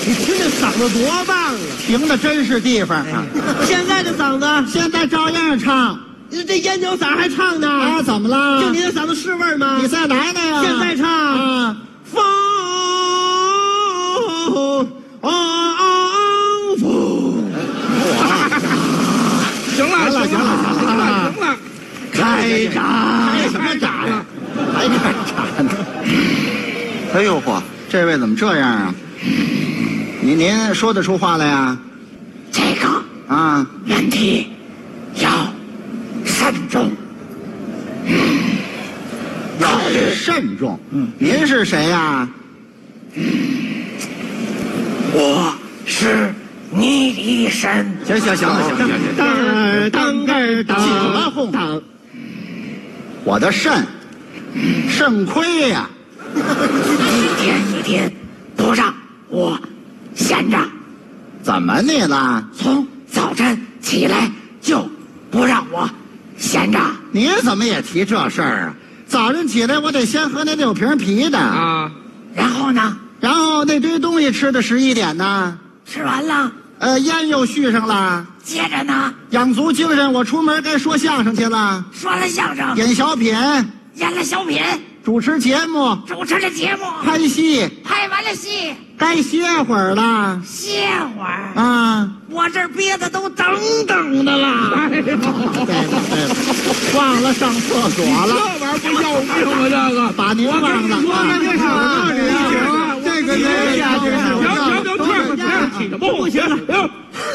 你听这嗓子多棒啊！ 停的真是地方啊！ 现在的嗓子， 现在照样唱。 这烟酒嗓还唱呢？ 啊，怎么了？ 就你的嗓子是味儿吗？ 你再来那呀！ 现在唱。 啊， 风风。 行了，行了， 开闸！开什么闸呀？还开闸呢？哎呦嚯，这位怎么这样啊？您说得出话来呀？ 这个啊， 问题要慎重。 要慎重。您是谁呀？ 我是倪立神。 行了， 当起了哄。我的肾亏呀！ 一天一天不让我闲着， 怎么你了？ 从早晨起来就不让我闲着。 你怎么也提这事儿啊？早上起来我得先喝那6瓶啤的啊， 然后呢？ 然后那堆东西吃到11点呢， 吃完了， 烟又续上了， 接着呢， 养足精神，我出门该说相声去了， 说了相声， 演小品， 演了小品， 主持节目， 主持了节目， 拍戏， 拍完了戏， 该歇会儿了歇会儿。 啊！ 我这憋的都等的了。 对，忘了上厕所了， 这玩意儿不要命啊！这个把您忘了啊！ 这个行，起着不行了，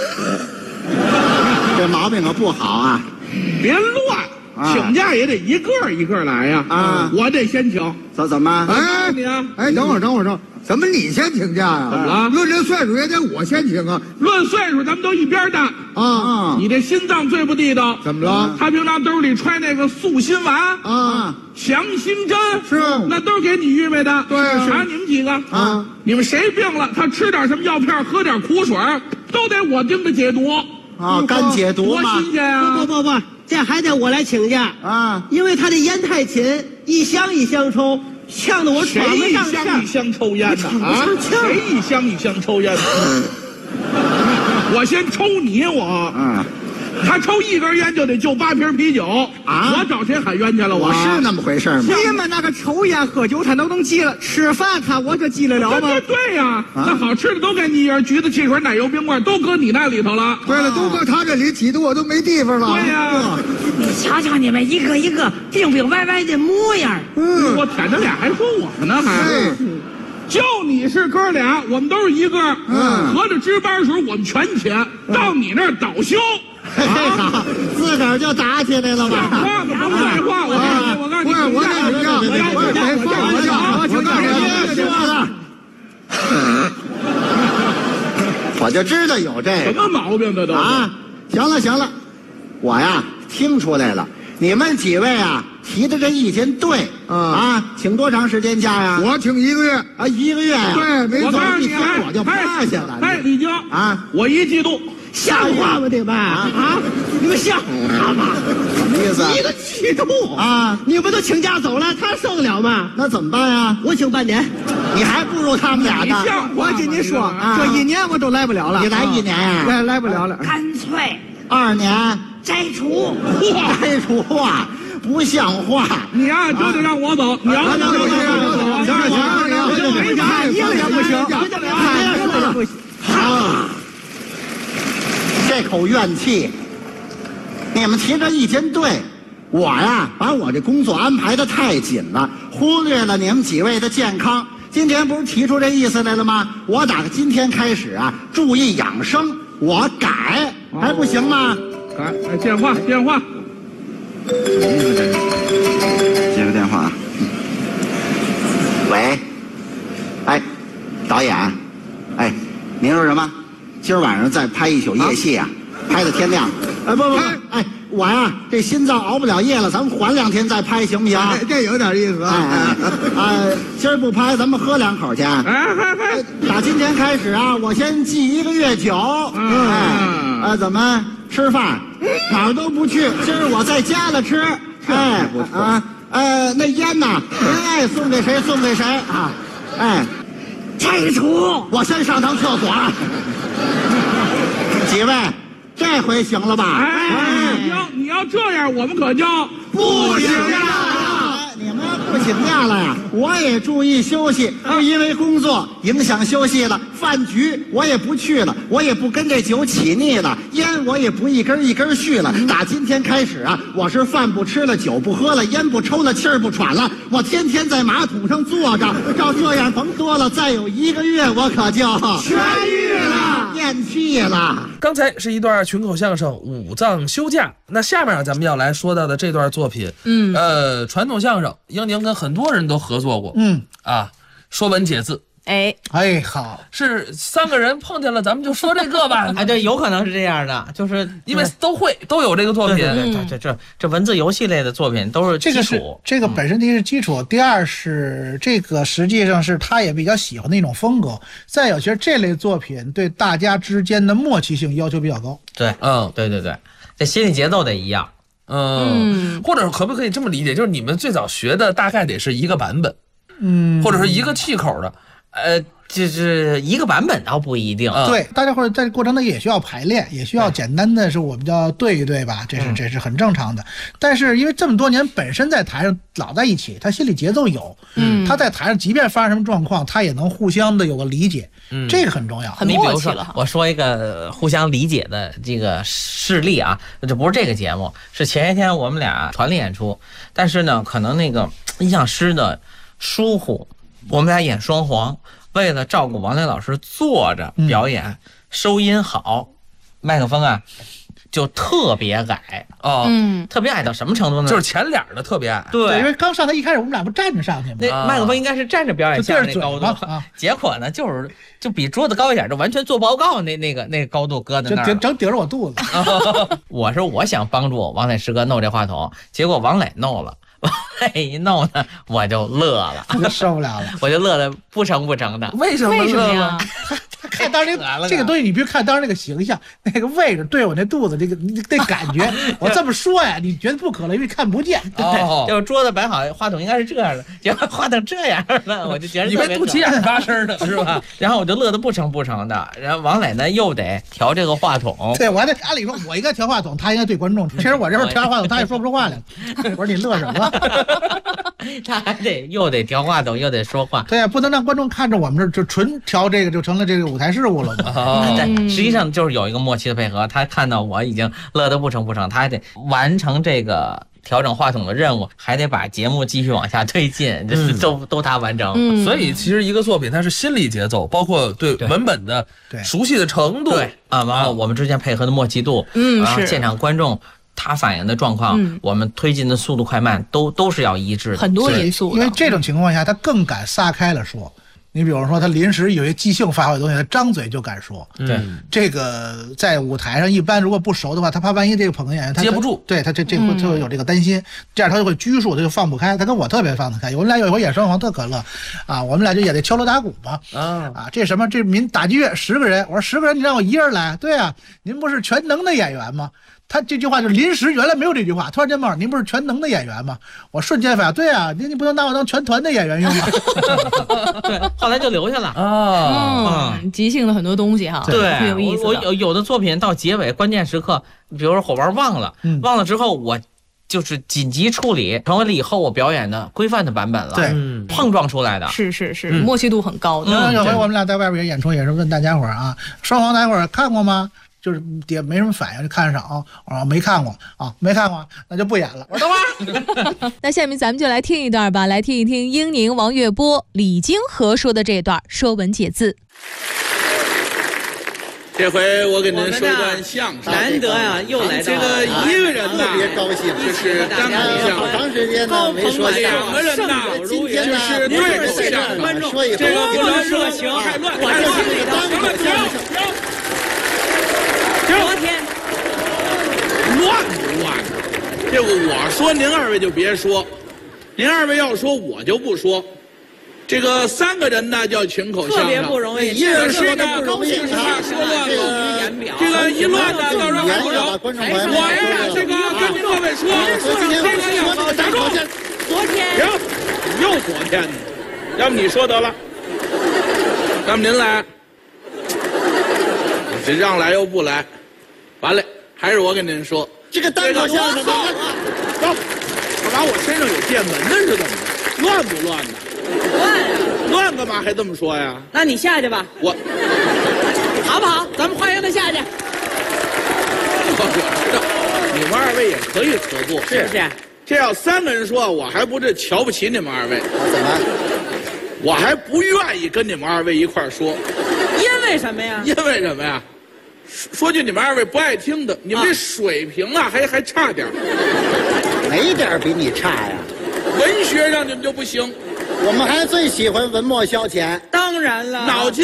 这毛病可不好啊！ 别乱，请假也得一个一个来呀！ 啊， 我得先请。 怎么？ 哎，你啊， 哎，等会儿，怎么你先请假呀？ 怎么了？ 论这岁数也得我先请啊！ 论岁数，咱们都一边大啊！ 你这心脏最不地道。 怎么了？ 他平常兜里揣那个塑心丸啊， 强心针是， 那都是给你预备的。 对，是你们几个啊， 你们谁病了，他吃点什么药片，喝点苦水，都得我盯着解毒啊，干解毒嘛。 多新鲜啊！ 不，这还得我来请假啊， 因为他这烟太勤，一箱一箱抽，呛得我喘不上气。 谁一箱一箱抽烟呢？ 啊， 谁一箱一箱抽烟呢？我先抽你，他抽1根烟就得就8瓶啤酒啊！ 我找谁喊冤去了？ 我是那么回事吗？ 你们那个抽烟喝酒他都能记了，吃饭我这记得了吗？ 对呀，那好吃的都给你一人，橘子汽水、奶油冰棍都搁你那里头了。 对了，都搁他这里挤得我都没地方了。 对呀， 你瞧瞧你们一个一个病病歪歪的模样。 我舔着脸还说我呢，还。就你是哥俩，我们都是一个。合着值班时候我们全钱，到你那儿倒休。 自个儿就打起来了吧？ 不废话，我告诉你， 我就知道有这个什么毛病这都啊！行了，我呀听出来了，你们几位啊提的这意见对请多长时间假呀？ 我请1个月啊，1个月呀？ 对，没错， 一听我就趴下了。 哎，李菁啊， 我一季度。 像话吗？对吧？你们像话吗？ 什么意思 1个季度啊！ 你们都请假走了，他受得了吗？ 那怎么办呀？ 我请半年， 你还不如他们俩呢。 我跟你说，这1年我都来不了了。 你来1年呀？ 来不了了。 干脆 2年摘除。 摘除啊！不像话！ 你呀就得让我走，你要让我走， 喊你了也不行，喊你了也不行。 这口怨气，你们提这意见对，我呀把我这工作安排的太紧了，忽略了你们几位的健康。今天不是提出这意思来了吗？我打今天开始啊，注意养生，我改还不行吗？ 改，电话。 接个电话。喂，哎，导演，哎，您说什么？今儿晚上再拍1宿夜戏啊，拍到天亮。哎，不，哎，我呀这心脏熬不了夜了，咱们缓2天再拍行不行？ 这有点意思啊。 今儿不拍，咱们喝2口去。打今天开始啊，我先忌1个月酒。怎么吃饭哪儿都不去，今儿我在家了吃。哎，不错那烟呐，您爱送给谁送给谁啊。哎， 拆除。 我先上趟厕所。几位，这回行了吧？ 哎，你要这样，我们可就不请假了。你们不请假了呀？我也注意休息，不因为工作影响休息了。饭局我也不去了，我也不跟这酒起腻了，烟我也不一根一根续了。打今天开始啊，我是饭不吃了，酒不喝了，烟不抽了，气儿不喘了，我天天在马桶上坐着。照这样甭多了，再有1个月我可就痊愈了， 咽气了。 刚才是一段群口相声《五脏休假》，那下面咱们要来说到的这段作品，传统相声，英宁跟很多人都合作过，说文解字。 哎， 好， 是3个人碰见了，咱们就说这个吧。 哎，对，有可能是这样的，就是因为都有这个作品。 对，这文字游戏类的作品都是基础。 这个本身第一是基础，第二是这个实际上是他也比较喜欢的一种风格。再有，其实这类作品对大家之间的默契性要求比较高。 对，对，这心理节奏得一样。 或者可不可以这么理解，就是你们最早学的大概得是一个版本，或者是一个气口的。 就是一个版本倒不一定。 对，大家伙在过程中也需要排练，也需要简单的是我们叫对一对吧，这是很正常的。但是因为这么多年本身在台上老在一起，他心理节奏有，他在台上即便发生什么状况，他也能互相的有个理解，这个很重要。 很默契了。我说一个互相理解的这个事例啊，这不是这个节目，是前些天我们俩团练演出，但是呢，可能那个音响师的疏忽。我们俩演双簧，为了照顾王磊老师坐着表演，收音好，麦克风啊就特别矮特别矮到什么程度呢？ 就是前脸的特别矮。 对， 因为刚上台一开始我们俩不站着上去吗？ 那麦克风应该是站着表演像那高度，结果呢就比桌子高一点，就完全做报告那个高度搁在那儿， 就整顶着我肚子。 我想帮助王磊师哥弄这话筒，结果王磊弄了。一弄呢，我就乐了， 受不了了， 我就乐得不成的。 为什么呀？ 他看当时这个东西，你必须看当时那个形象，那个位置对我那肚子，这感觉，我这么说呀，你觉得不可能，因为看不见。 对，就是桌子摆好，话筒应该是这样的，结果话筒这样了，我就觉得你们不起眼发声的是吧？ 然后我就乐得不成的。然后王磊呢又得调这个话筒， 对我还得按理说我应该调话筒，他应该对观众。其实我这边调话筒，他也说不出话来。我说你乐什么？ 他还又得调话筒，又得说话。 对呀，不能让观众看着我们这就纯调这个，就成了这个舞台事务了嘛。 但实际上就是有一个默契的配合，他看到我已经乐得不成，他还得完成这个调整话筒的任务，还得把节目继续往下推进，这是都他完成。 所以其实一个作品它是心理节奏，包括对文本的熟悉的程度， 完了我们之间配合的默契度，是现场观众他反映的状况，我们推进的速度快慢都是要一致的， 很多因素的。 因为这种情况下，他更敢撒开了说。你比如说，他临时有些即兴发挥的东西，他张嘴就敢说。 对， 这个在舞台上一般如果不熟的话，他怕万一这个捧哏演员他接不住， 对他这会就有这个担心，这样他就会拘束，他就放不开。他跟我特别放得开。我们俩有一回演双簧特可乐，我们俩就也得敲锣打鼓嘛。这什么这民打击乐10个人，我说10个人你让我一人来，对啊，您不是全能的演员吗？他这句话就临时原来没有这句话，突然间冒，您不是全能的演员吗？我瞬间反应，对啊，你不能拿我当全团的演员用吗？ 对，后来就留下了即兴的很多东西哈， 对， 很有意思。 我有的作品到结尾关键时刻，比如说火丸忘了之后，我就是紧急处理，成为了以后我表演的规范的版本了。 对， 碰撞出来的， 是默契度很高的。 有回我们俩在外边演出，也是问大家伙双簧大家伙看过吗？就是也没什么反应，就看上我说没看过没看过，那就不演了。我说等会那下面咱们就来听一段吧，来听一听英宁、王月波、李金河说的这段《说文解字》。 这回我给您说一段相声， 难得呀，又来这个一个人呐， 特别高兴， 就是单口相声。 好长时间呢没说 2个人呐，就是对口相声。这个不能热情太乱， 昨天乱不乱？这个我说您2位就别说，您2位要说我就不说。这个3个人呢叫群口相声， 特别不容易。 一人说的高兴是话说乱了，这个一乱呢到时候还不了。我呀，这个跟您各位说，这个要打住。 昨天行，又昨天呢，要不你说得了。 要不您来？这让来又不来，完了，还是我跟您说， 这个单口相声， 干嘛我身上有电门呢？是怎么着？乱不乱呢？ 乱呀！ 乱干嘛还这么说呀？ 那你下去吧。 我好不好？咱们欢迎他下去。 我知道，你们二位也可以合作， 是不是？ 这要3个人说，我还不是瞧不起你们二位？ 怎么？ 我还不愿意跟你们二位一块儿说。 因为什么呀？ 因为什么呀？说句你们二位不爱听的，你们这水平啊，还差点儿， 哪点儿比你差呀？ 文学上你们就不行， 我们还最喜欢文墨消遣。 当然了， 脑筋